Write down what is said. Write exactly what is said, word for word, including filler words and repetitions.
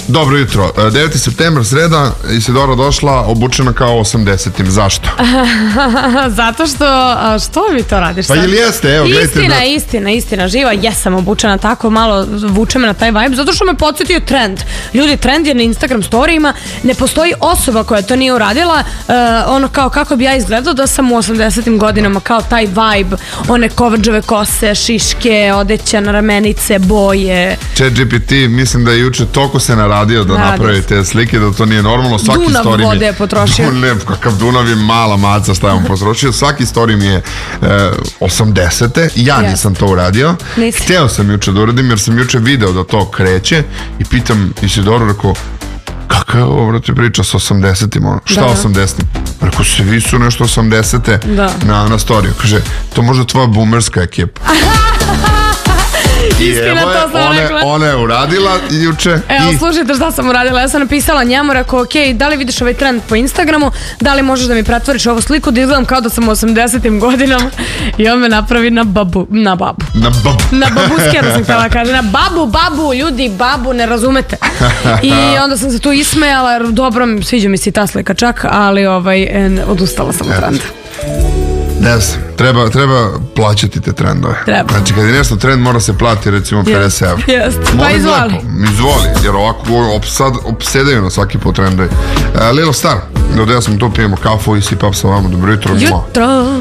Dobro jutro, deveti septembar, sreda, Isidora došla obučena kao osamdesetim. Zašto? Zato što, što vi to radiš sad? Pa ili jeste, evo, gledajte. Istina, da... istina, istina, živa, jesam obučena tako, malo vuče me na taj vibe, zato što me podsjetio trend. Ljudi, trend je na Instagram storijima, ne postoji osoba koja to nije uradila, uh, ono kao kako bi ja izgledao da sam u osamdesetim godinama, kao taj vibe, one kovrđave kose, šiške, odeća na ramenice, boje. ChatGPT, mislim da je juče toliko se naradio da Radi napravi te slike, da to nije normalno. Svaki Dunav story vode mi je potrošio. Dunav, kakav Dunav je mala maca, šta je on potrošio. Svaki story mi je e, osamdesete. Ja yes. nisam to uradio. Nisi. Hteo sam juče da uradim jer sam juče video da to kreće i pitam Isidoru, rekao, kakva je ovo, vrati, priča s osamdesetim, ono, šta da. osamdesetim? Rekao, svi su nešto osamdesete da. na, na storiju. Kaže, to možda tvoja boomerska ekipa. I Istina, evo je, to sam ona, rekla. ona je uradila juče. Evo, i... slušajte šta sam uradila. Ja sam napisala njemu, rekao, ok, da li vidiš ovaj trend po Instagramu, da li možeš da mi pretvoriš ovu sliku da izgledam kao da sam u osamdesetim godinama. I on me napravi na babu, na babu. Na babu. Na babuskeru sam htjela kaže, na babu, babu, ljudi, babu, ne razumete. I onda sam se tu ismejala, jer dobro, sviđa mi se i ta slika čak, ali ovaj, en, odustala sam od trenda. Ne znam, treba, treba plaćati te trendove. Treba. Znači, kad je nešto trend, mora se plati recimo pedeset evra. Jest, pa izvoli. Izvoli, jer ovako opsad, opsedaju na svaki put trendovi. Uh, Lilo Star, da ja sam tu, pijemo kafu i sipam sa vama. Dobro jutro. Jutro.